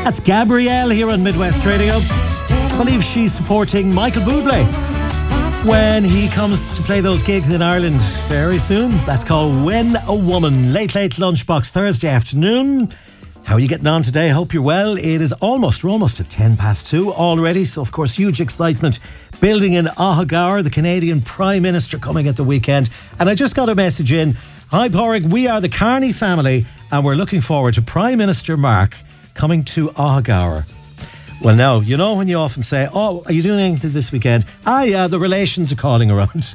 That's Gabrielle here on Midwest Radio. I believe she's supporting Michael Bublé when he comes to play those gigs in Ireland very soon. That's called When a Woman. Late Lunchbox Thursday afternoon. How are you getting on today? Hope you're well. We're almost at 2:10 already. So, of course, huge excitement building in Ahagour, the Canadian Prime Minister coming at the weekend. And I just got a message in. Hi, Pádraig. We are the Carney family and we're looking forward to Prime Minister Mark coming to Ahagour. Well, now, you know when you often say, oh, are you doing anything this weekend? Yeah, the relations are calling around.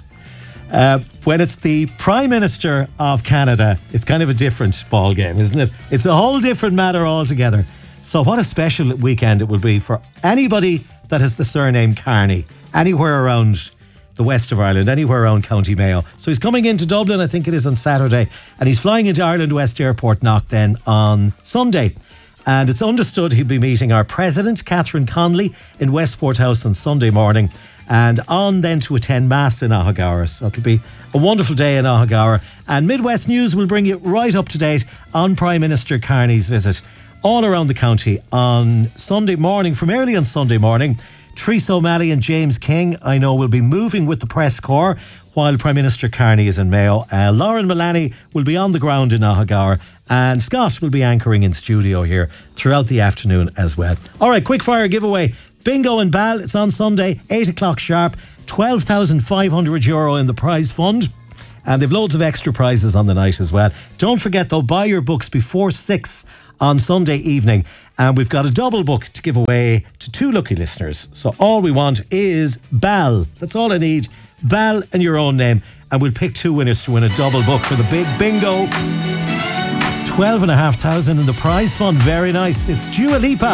When it's the Prime Minister of Canada, it's kind of a different ball game, isn't it? It's a whole different matter altogether. So what a special weekend it will be for anybody that has the surname Carney, anywhere around the west of Ireland, anywhere around County Mayo. So he's coming into Dublin, I think it is on Saturday, and he's flying into Ireland West Airport Knock then on Sunday. And it's understood he'll be meeting our President, Catherine Connolly, in Westport House on Sunday morning, and on then to attend Mass in Ahagour. So it'll be a wonderful day in Ahagour. And Midwest News will bring you right up to date on Prime Minister Carney's visit all around the county on Sunday morning, from early on Sunday morning. Theresa O'Malley and James King, I know, will be moving with the press corps while Prime Minister Carney is in Mayo. Lauren Mullaney will be on the ground in Ahagour, and Scott will be anchoring in studio here throughout the afternoon as well. All right, quick fire giveaway. Bingo and Ball, it's on Sunday, 8 o'clock sharp, €12,500 in the prize fund. And they've loads of extra prizes on the night as well. Don't forget though, buy your books before 6 on Sunday evening. And we've got a double book to give away to 2 lucky listeners. So all we want is Bal. That's all I need. Bal and your own name. And we'll pick 2 winners to win a double book for the big bingo. 12,500 in the prize fund. Very nice. It's Dua Lipa.